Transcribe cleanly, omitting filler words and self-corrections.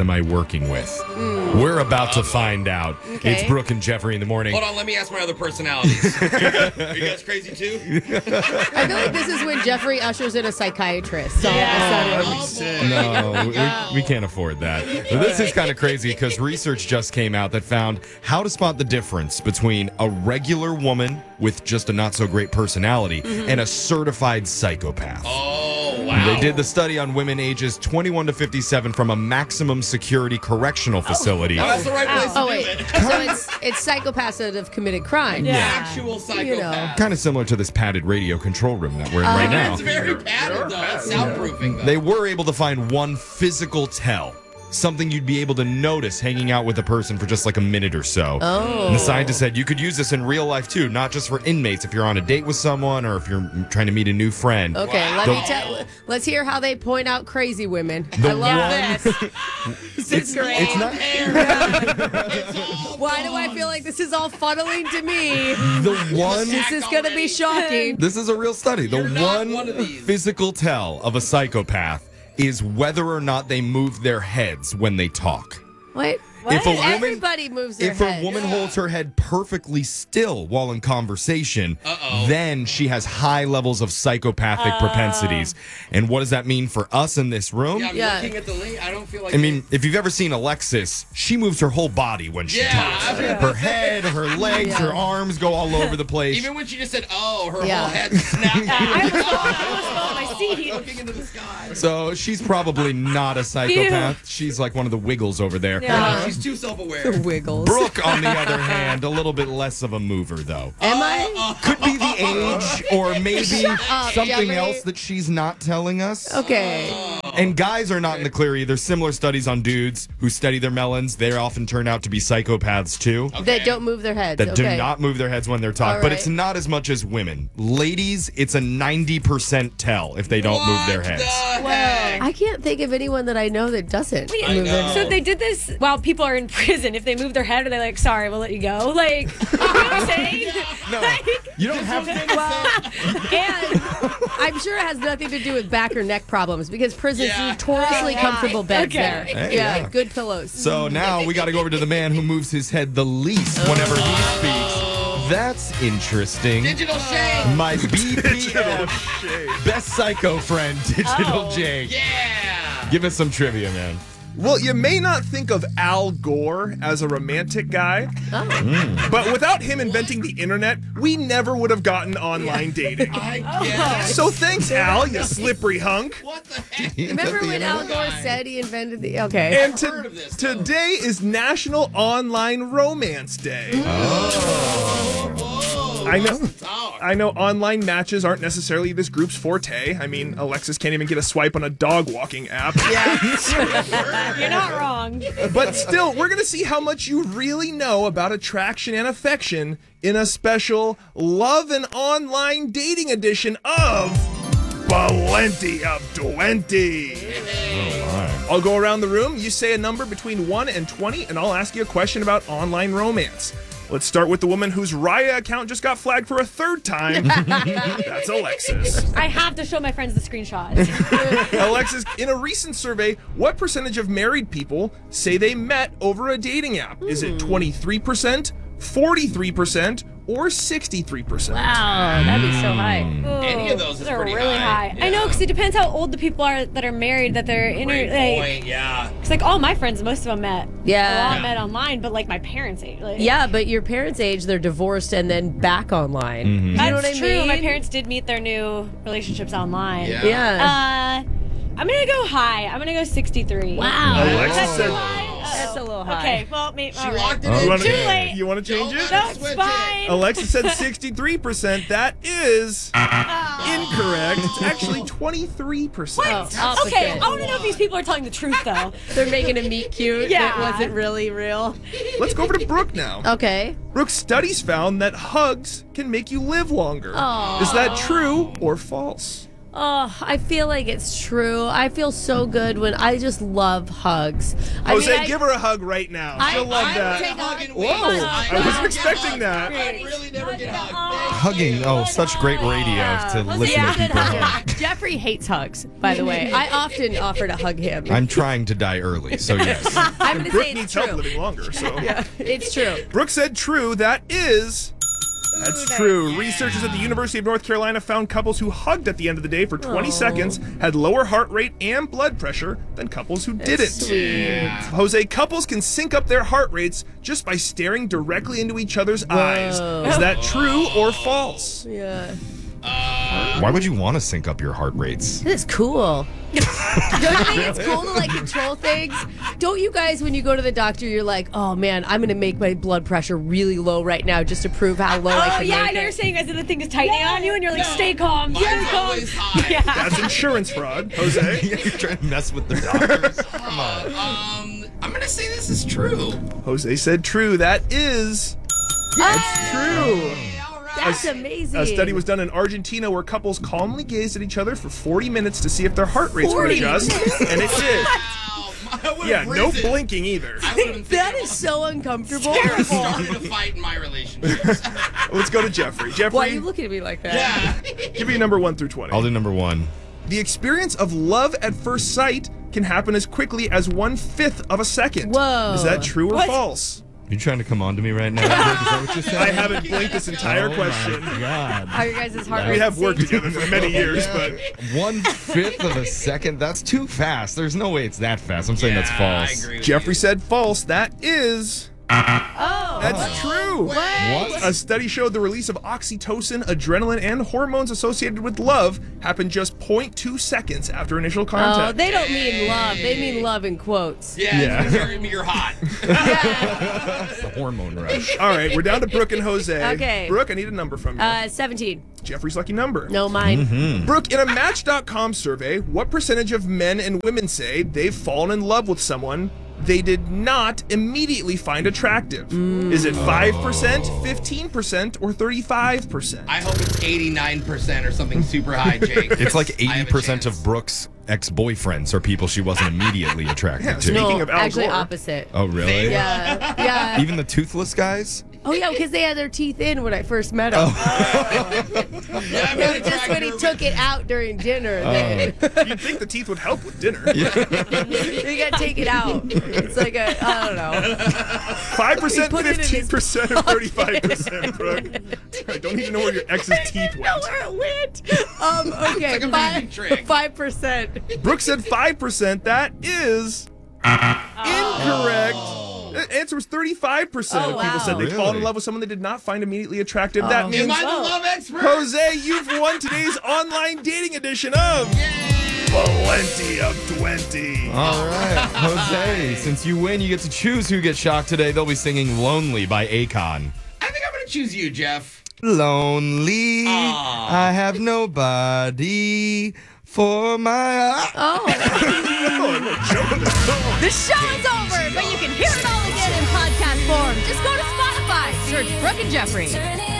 am I working with? We're about to find out. Okay. It's Brooke and Jeffrey in the morning. Hold on, let me ask my other personalities. Are you guys crazy too? I feel like this is when Jeffrey ushers in a psychiatrist. All of a sudden. No, we can't afford that. But this is kind of crazy because research just came out that found how to spot the difference between a regular woman with just a not so great personality and a certified psychopath. Oh, wow. They did the study on women ages 21 to 57 from a maximum security correctional facility. Oh, that's the right place to Oh, do wait. it. So it's psychopaths that have committed crime. Actual psychopath. Kind of similar to this padded radio control room that we're in right now. It's very padded, though. It's soundproofing, though. They were able to find one physical tell. Something you'd be able to notice hanging out with a person for just like a minute or so. Oh. And the scientist said you could use this in real life too, not just for inmates. If you're on a date with someone or if you're trying to meet a new friend. Okay, Wow. let's hear how they point out crazy women. The I love one- this. This is great. It's not Why do I feel like this is all funneling to me? the one. This is going to be shocking. This is a real study. The You're not one one of these. physical tell of a psychopath is whether or not they move their heads when they talk. Wait. If a woman- Everybody moves their If head. a woman holds her head perfectly still while in conversation, then she has high levels of psychopathic propensities. And what does that mean for us in this room? Yeah, I'm Yeah. looking at the link. I don't feel like I mean, if you've ever seen Alexis, she moves her whole body when she Yeah, talks. I mean, Her head, her legs, her arms go all over the place. even when she just said, "Oh," her Yeah. whole head snapped. I almost fell on my seat. Looking into the sky. So she's probably not a psychopath. She's like one of the Wiggles over there. Yeah. She's too self-aware. Wiggles. Brooke, on the other hand, a little bit less of a mover, though. Am I? Could be the age, or maybe something Jeffrey. else that she's not telling us. Okay. And guys are not in the clear either. Similar studies on dudes who study their melons, they often turn out to be psychopaths too. That don't move their heads. That do okay. not move their heads when they're talking. All But right. it's not as much as women. Ladies, it's a 90% tell if they don't move their heads. What the heck? I can't think of anyone that I know that doesn't I move their know. So if they did this while people are in prison, if they move their head, are they like, sorry, we'll let you go? Like, you know what I'm saying? No, Like, you don't have to. And I'm sure it has nothing to do with back or neck problems because prisons Yeah. notoriously comfortable beds Okay. there. Hey, yeah, yeah. good pillows. So now we got to go over to the man who moves his head the least whenever he speaks. That's interesting. Digital shame. My BPF, best psycho friend, Digital J. Yeah. Give us some trivia, man. Well, you may not think of Al Gore as a romantic guy, Oh. but without him inventing the internet, we never would have gotten online dating. I guess. So thanks, Al, you slippery hunk. What the heck? Remember when Al Gore said he invented the... Okay. And heard of this, though. today is National Online Romance Day. I know online matches aren't necessarily this group's forte. I mean, Alexis can't even get a swipe on a dog walking app. you're not wrong. But still, we're going to see how much you really know about attraction and affection in a special love and online dating edition of Plenty of 20. I'll go around the room. You say a number between 1 and 20, and I'll ask you a question about online romance. Let's start with the woman whose Raya account just got flagged for a third time. That's Alexis. I have to show my friends the screenshot. Alexis, in a recent survey, what percentage of married people say they met over a dating app? Is it 23%, 43%, or 63%? Wow, that'd be so high. Any of those is are pretty really high. I know, because it depends how old the people are that are married, that they're in. Great Like, point, yeah. it's like all my friends, most of them met. Yeah. All met online, but like my parents' age. Like, Yeah, but your parents' age, they're divorced and then back online. Mm-hmm. You that's know what I true. mean? My parents did meet their new relationships online. Yeah. Yeah. I'm gonna go high. I'm gonna go 63. Wow. Alexis That's said, too high. That's a little high. Okay, well, maybe. She locked it in. you want Too late. You want to change it? No, it's fine. Alexis said 63%. That is incorrect. It's actually 23%. Oh, Okay, opposite. I want to know if these people are telling the truth, though. They're making a meet cute Yeah. that wasn't really real. Let's go over to Brooke now. Okay. Brooke, studies found that hugs can make you live longer. Aw. Is that true or false? Oh, I feel like it's true. I feel so good when I just love hugs. Jose, give her a hug right now. She'll love I that. would take a hug. Whoa, I wasn't expecting that. I really never get hugged. Hugging. Oh, such great radio to listen Yeah, to people hug. Jeffrey hates hugs, by the way. I often offer to hug him. I'm trying to die early, so yes. I'm going to Brooke say needs it's help true. living longer, so. It's true. Brooke said true. That is. That's true. Researchers at the University of North Carolina found couples who hugged at the end of the day for 20 seconds had lower heart rate and blood pressure than couples who didn't. Sweet. Jose, couples can sync up their heart rates just by staring directly into each other's eyes. Is that true or false? Yeah. Why would you want to sync up your heart rates? This is cool. Don't you think it's cool to like control things? Don't you guys, when you go to the doctor, you're like, oh man, I'm gonna make my blood pressure really low right now just to prove how low I Oh can yeah, make I know it. you're saying as if the thing is tightening on you, and you're like, stay calm, stay Mine's calm. always high. Yeah. That's insurance fraud, Jose. You're trying to mess with the doctors? Come on. I'm gonna say this is true. Jose said true. That is. That's true. That's amazing. A study was done in Argentina where couples calmly gazed at each other for 40 minutes to see if their heart rates would 40 adjust, and it did. I would've Yeah, no risen. blinking either. I would've been That thinking is so uncomfortable. about starting a fight in my relationships. Let's go to Jeffrey. Jeffrey, Why are you looking at me like that? Yeah. give me number 1 through 20. I'll do number 1. The experience of love at first sight can happen as quickly as 1/5 of a second. Whoa. Is that true or What? false? You trying to come on to me right now? Is that what you're saying? I haven't blinked this entire question. God. Are you guys' heart We rates have the worked same? together for many years, but 1/5 of a second? That's too fast. There's no way it's that fast. I'm saying that's I false. agree with Jeffrey you. said false. That is. Oh. That's true. What? A study showed the release of oxytocin, adrenaline, and hormones associated with love happened just 0.2 seconds after initial Oh, contact. they don't mean love. They mean love in quotes. Yeah, you're hot. It's the hormone rush. All right, we're down to Brooke and Jose. Okay. Brooke, I need a number from you. 17. Jeffrey's lucky number. No, mine. Brooke, in a Match.com survey, what percentage of men and women say they've fallen in love with someone they did not immediately find attractive? Is it 5%, 15%, or 35%? I hope it's 89% or something super high, Jake. It's like I have a 80% chance. of Brooke's ex-boyfriends are people she wasn't immediately attracted Yeah, to. speaking No, of Al actually Gore. opposite. Oh, really? Yeah. Yeah. Even the toothless guys? Oh, yeah, because they had their teeth in when I first met him. Yeah, It was just when he took it out during dinner. You'd think the teeth would help with dinner. You got to take it out. It's like a, I don't know. 5%, Put it in his 15%, or 35%, Brooke. I don't even know where your ex's teeth know went. where it went. Okay, like a magic trick. 5%. Brooke said 5%. That is incorrect. The answer was 35% of people wow. said they'd fallen in Really? love with someone they did not find immediately attractive. That means, Am I the love expert? Jose, you've won today's online dating edition of Plenty of 20. All right, Jose, since you win, you get to choose who gets shocked today. They'll be singing Lonely by Akon. I think I'm going to choose you, Jeff. Lonely, Aw. I have nobody for my... The show is over, but you can hear it all again in podcast form. Just go to Spotify, search Brooke and Jeffrey.